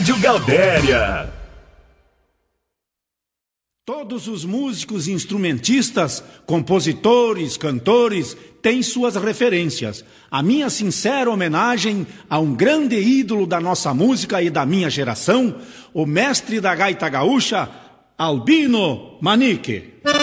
Rádio Galdéria. Todos os músicos, instrumentistas, compositores, cantores têm suas referências. A minha sincera homenagem a um grande ídolo da nossa música e da minha geração, o mestre da gaita gaúcha, Albino Manique.